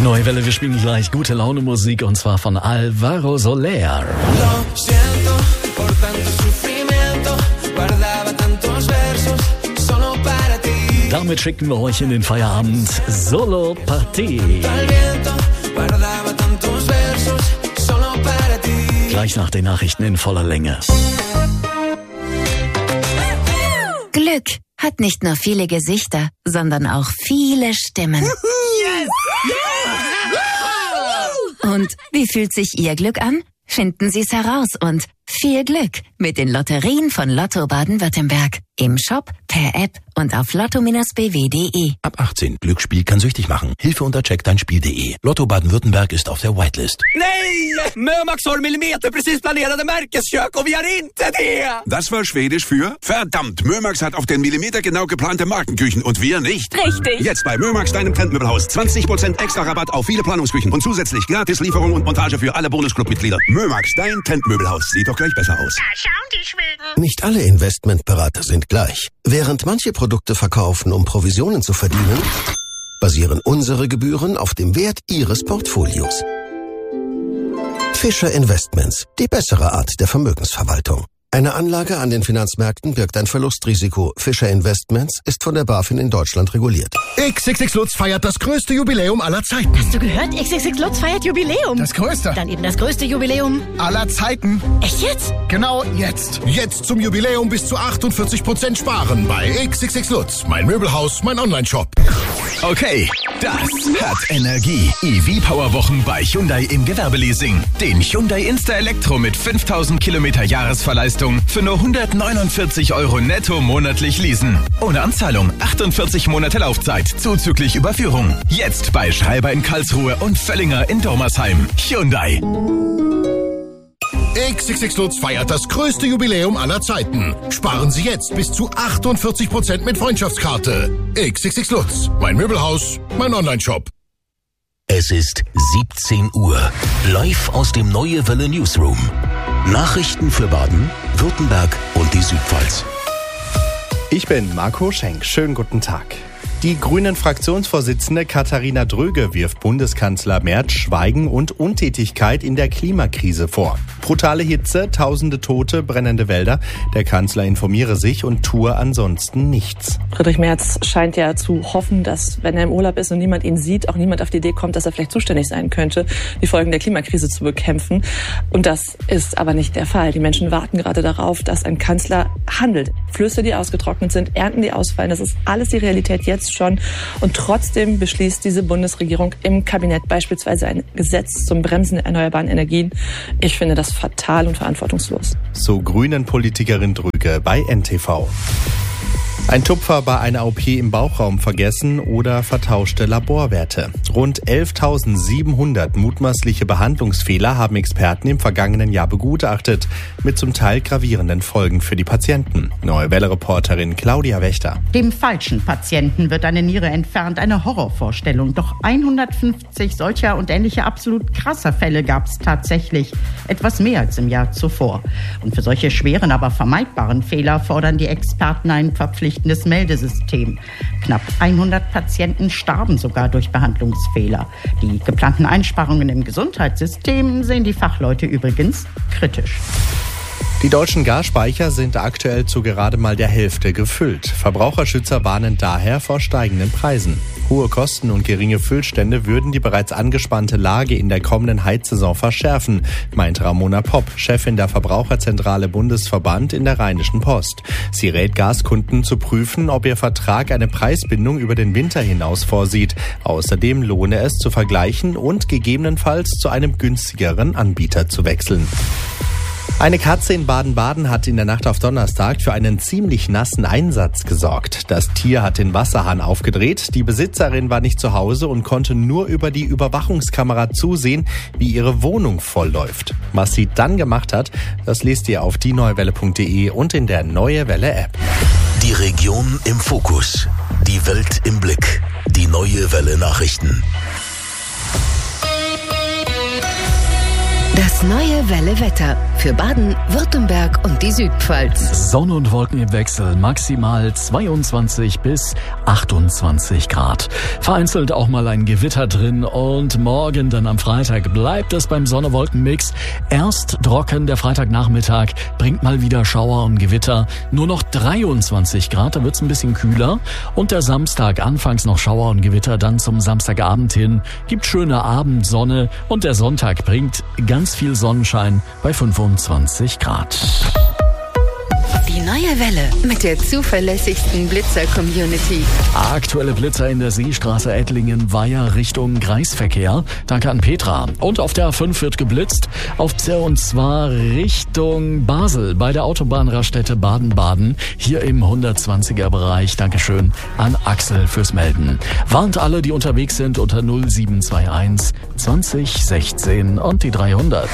Neue Welle, wir spielen gleich gute Laune Musik und zwar von Alvaro Soler. Damit schicken wir euch in den Feierabend Solo Party. Gleich nach den Nachrichten in voller Länge. Glück hat nicht nur viele Gesichter, sondern auch viele Stimmen. Yes! Und wie fühlt sich Ihr Glück an? Finden Sie es heraus und viel Glück mit den Lotterien von Lotto Baden-Württemberg. Im Shop, per App und auf lotto-bw.de. Ab 18. Glücksspiel kann süchtig machen. Hilfe unter checkdeinspiel.de. Lotto Baden-Württemberg ist auf der Whitelist. Nej! Mömax har millimeter precis planerade Märkeskök och vi har inte det! Das war Schwedisch für verdammt, Mömax hat auf den Millimeter genau geplante Markenküchen und wir nicht. Richtig. Jetzt bei Mömax, deinem Trendmöbelhaus. 20% extra Rabatt auf viele Planungsküchen und zusätzlich gratis Lieferung und Montage für alle Bonusclub-Mitglieder. Mömax, dein Trendmöbelhaus. Sieht doch gleich besser aus. Da schauen die Schweden. Nicht alle Investmentberater sind gleich. Während manche Produkte verkaufen, um Provisionen zu verdienen, basieren unsere Gebühren auf dem Wert Ihres Portfolios. Fischer Investments, die bessere Art der Vermögensverwaltung. Eine Anlage an den Finanzmärkten birgt ein Verlustrisiko. Fischer Investments ist von der BaFin in Deutschland reguliert. XXX Lutz feiert das größte Jubiläum aller Zeiten. Hast du gehört? XXX Lutz feiert Jubiläum. Das größte. Dann eben das größte Jubiläum Aller Zeiten. Echt jetzt? Genau jetzt. Jetzt zum Jubiläum bis zu 48% sparen bei XXX Lutz. Mein Möbelhaus, mein Onlineshop. Okay, das hat Energie. EV-Power-Wochen bei Hyundai im Gewerbeleasing. Den Hyundai Insta Elektro mit 5000 Kilometer Jahresverleistung für nur 149 € netto monatlich leasen. Ohne Anzahlung, 48 Monate Laufzeit, zuzüglich Überführung. Jetzt bei Schreiber in Karlsruhe und Völlinger in Dormersheim. Hyundai. XXX Lutz feiert das größte Jubiläum aller Zeiten. Sparen Sie jetzt bis zu 48% mit Freundschaftskarte. XXX Lutz. Mein Möbelhaus, mein Onlineshop. Es ist 17 Uhr. Live aus dem Neue Welle Newsroom. Nachrichten für Baden, Württemberg und die Südpfalz. Ich bin Marco Schenk. Schönen guten Tag. Die Grünen-Fraktionsvorsitzende Katharina Dröge wirft Bundeskanzler Merz Schweigen und Untätigkeit in der Klimakrise vor. Brutale Hitze, tausende Tote, brennende Wälder. Der Kanzler informiere sich und tue ansonsten nichts. Friedrich Merz scheint ja zu hoffen, dass, wenn er im Urlaub ist und niemand ihn sieht, auch niemand auf die Idee kommt, dass er vielleicht zuständig sein könnte, die Folgen der Klimakrise zu bekämpfen. Und das ist aber nicht der Fall. Die Menschen warten gerade darauf, dass ein Kanzler handelt. Flüsse, die ausgetrocknet sind, Ernten, die ausfallen, das ist alles die Realität jetzt schon. Und trotzdem beschließt diese Bundesregierung im Kabinett beispielsweise ein Gesetz zum Bremsen der erneuerbaren Energien. Ich finde das fatal und verantwortungslos. So Grünen-Politikerin Dröge bei NTV. Ein Tupfer bei einer OP im Bauchraum vergessen oder vertauschte Laborwerte. Rund 11.700 mutmaßliche Behandlungsfehler haben Experten im vergangenen Jahr begutachtet, mit zum Teil gravierenden Folgen für die Patienten. Neue Welle-Reporterin Claudia Wächter. Dem falschen Patienten wird eine Niere entfernt, eine Horrorvorstellung. Doch 150 solcher und ähnlicher absolut krasser Fälle gab es tatsächlich. Etwas mehr als im Jahr zuvor. Und für solche schweren, aber vermeidbaren Fehler fordern die Experten ein verpflichtendes Meldesystem. Knapp 100 Patienten starben sogar durch Behandlungsfehler. Die geplanten Einsparungen im Gesundheitssystem sehen die Fachleute übrigens kritisch. Die deutschen Gasspeicher sind aktuell zu gerade mal der Hälfte gefüllt. Verbraucherschützer warnen daher vor steigenden Preisen. Hohe Kosten und geringe Füllstände würden die bereits angespannte Lage in der kommenden Heizsaison verschärfen, meint Ramona Popp, Chefin der Verbraucherzentrale Bundesverband in der Rheinischen Post. Sie rät Gaskunden zu prüfen, ob ihr Vertrag eine Preisbindung über den Winter hinaus vorsieht. Außerdem lohne es zu vergleichen und gegebenenfalls zu einem günstigeren Anbieter zu wechseln. Eine Katze in Baden-Baden hat in der Nacht auf Donnerstag für einen ziemlich nassen Einsatz gesorgt. Das Tier hat den Wasserhahn aufgedreht, die Besitzerin war nicht zu Hause und konnte nur über die Überwachungskamera zusehen, wie ihre Wohnung vollläuft. Was sie dann gemacht hat, das lest ihr auf dieneuewelle.de und in der Neue Welle App. Die Region im Fokus, die Welt im Blick, die Neue Welle Nachrichten. Das neue Welle Wetter für Baden, Württemberg und die Südpfalz. Sonne und Wolken im Wechsel, maximal 22 bis 28 Grad. Vereinzelt auch mal ein Gewitter drin und morgen dann am Freitag bleibt es beim Sonne-Wolken-Mix. Erst trocken, der Freitagnachmittag bringt mal wieder Schauer und Gewitter. Nur noch 23 Grad, da wird's ein bisschen kühler. Und der Samstag, anfangs noch Schauer und Gewitter, dann zum Samstagabend hin gibt schöne Abendsonne und der Sonntag bringt ganz viel Sonnenschein bei 25 Grad. Die neue Welle mit der zuverlässigsten Blitzer-Community. Aktuelle Blitzer in der Seestraße Ettlingen-Weiher Richtung Kreisverkehr. Danke an Petra. Und auf der A5 wird geblitzt, und zwar Richtung Basel bei der Autobahnraststätte Baden-Baden. Hier im 120er-Bereich. Dankeschön an Axel fürs Melden. Warnt alle, die unterwegs sind, unter 0721 20 16 und die 300.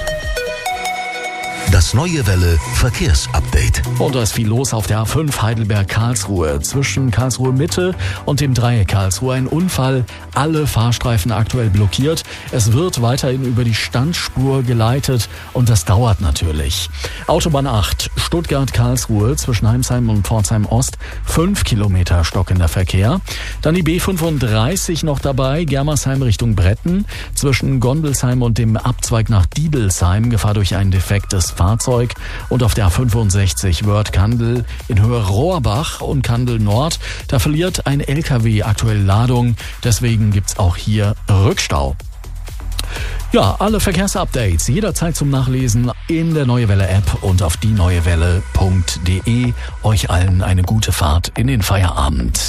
Das neue Welle Verkehrsupdate. Und da ist viel los auf der A5 Heidelberg-Karlsruhe. Zwischen Karlsruhe Mitte und dem Dreieck Karlsruhe ein Unfall. Alle Fahrstreifen aktuell blockiert. Es wird weiterhin über die Standspur geleitet und das dauert natürlich. Autobahn 8 Stuttgart-Karlsruhe zwischen Heimsheim und Pforzheim Ost. 5 Kilometer stockender Verkehr. Dann die B35 noch dabei. Germersheim Richtung Bretten. Zwischen Gondelsheim und dem Abzweig nach Diebelsheim. Gefahr durch ein defektes Fahrzeug. Und auf der A65 Wörth-Kandel in Höhe Rohrbach und Kandel Nord. Da verliert ein LKW aktuell Ladung. Deswegen gibt's auch hier Rückstau. Ja, alle Verkehrsupdates jederzeit zum Nachlesen in der Neue Welle App und auf dieneuewelle.de. Euch allen eine gute Fahrt in den Feierabend.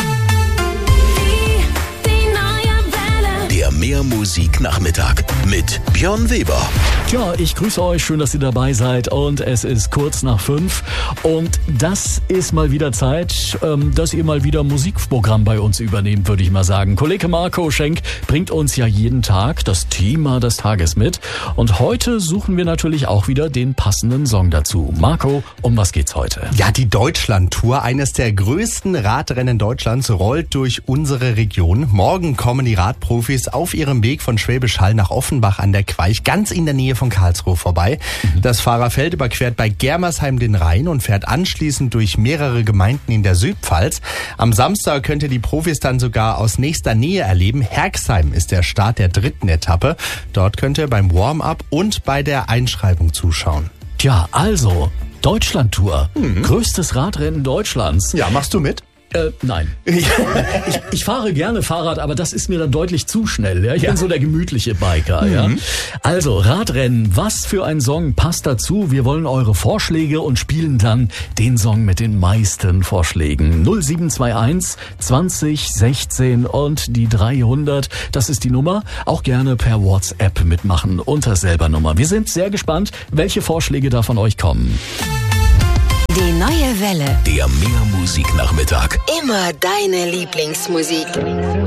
Der Mehrmusik-Nachmittag mit Björn Weber. Ja, ich grüße euch, schön, dass ihr dabei seid und es ist kurz nach 5 und das ist mal wieder Zeit, dass ihr mal wieder Musikprogramm bei uns übernehmt, würde ich mal sagen. Kollege Marco Schenk bringt uns ja jeden Tag das Thema des Tages mit und heute suchen wir natürlich auch wieder den passenden Song dazu. Marco, um was geht's heute? Ja, die Deutschland-Tour, eines der größten Radrennen Deutschlands, rollt durch unsere Region. Morgen kommen die Radprofis auf ihrem Weg von Schwäbisch Hall nach Offenbach an der Queich, ganz in der Nähe von Karlsruhe vorbei. Das Fahrerfeld überquert bei Germersheim den Rhein und fährt anschließend durch mehrere Gemeinden in der Südpfalz. Am Samstag könnt ihr die Profis dann sogar aus nächster Nähe erleben. Herxheim ist der Start der 3. Etappe. Dort könnt ihr beim Warm-up und bei der Einschreibung zuschauen. Tja, also Deutschland-Tour, größtes Radrennen Deutschlands. Ja, machst du mit? Nein. Ich fahre gerne Fahrrad, aber das ist mir dann deutlich zu schnell. Ja? Ich bin so der gemütliche Biker. Ja? Also Radrennen, was für ein Song passt dazu? Wir wollen eure Vorschläge und spielen dann den Song mit den meisten Vorschlägen. 0721 20 16 und die 300. Das ist die Nummer. Auch gerne per WhatsApp mitmachen unter selber Nummer. Wir sind sehr gespannt, welche Vorschläge da von euch kommen. Die neue Welle. Der Mehrmusik-Nachmittag. Immer deine Lieblingsmusik.